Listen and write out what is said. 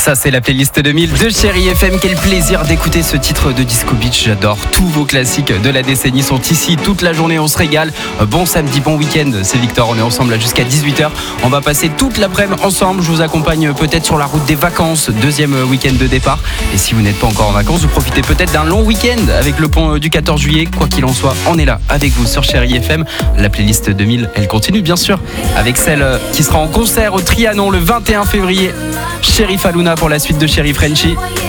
Ça c'est la playlist 2000 de Chérie FM. Quel plaisir d'écouter ce titre de Disco Beach. J'adore, tous vos classiques de la décennie sont ici toute la journée, on se régale. Bon samedi, bon week-end, c'est Victor, on est ensemble jusqu'à 18h. On va passer toute l'après-midi ensemble. Je vous accompagne peut-être sur la route des vacances, deuxième week-end de départ. Et si vous n'êtes pas encore en vacances, vous profitez peut-être d'un long week-end avec le pont du 14 juillet. Quoi qu'il en soit, on est là avec vous sur Chérie FM. La playlist 2000, elle continue bien sûr avec celle qui sera en concert au Trianon le 21 février. Chérif Alouna pour la suite de Chérie Frenchy.